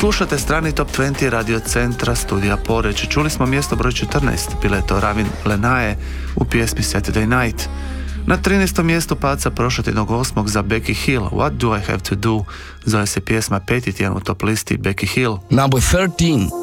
Slušate strani Top 20 radio centra studija Poreč. Čuli smo mjesto broj 14, bila je to Ravin Lenae u pjesmi Saturday Night. Na 13. mjestu paca prošlotjednog 8. za Becky Hill, What Do I Have To Do, zove se pjesma 5. tjedan u top listi Becky Hill. Number 13.